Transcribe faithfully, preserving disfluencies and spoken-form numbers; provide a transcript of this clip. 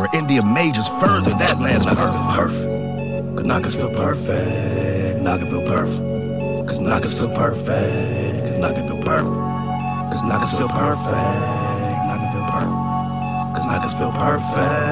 Denver, India majors further that last I heard. Perfect, cause knockers feel perfect, knockers feel perfect, cause knockers feel perfect, cause knockers feel perfect, cause knockers feel perfect, knockers feel perfect, cause knockers feel perfect.